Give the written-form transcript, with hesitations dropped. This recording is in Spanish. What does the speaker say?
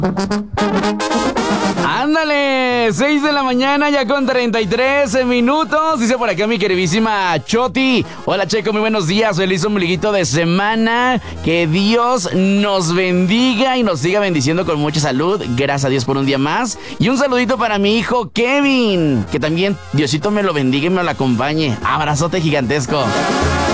Ándale, 6 de la mañana ya con 33 minutos. Dice por acá mi queridísima Choti. Hola Checo, muy buenos días. Feliz ombliguito de semana. Que Dios nos bendiga y nos siga bendiciendo con mucha salud. Gracias a Dios por un día más. Y un saludito para mi hijo Kevin. Que también Diosito me lo bendiga y me lo acompañe. Abrazote gigantesco.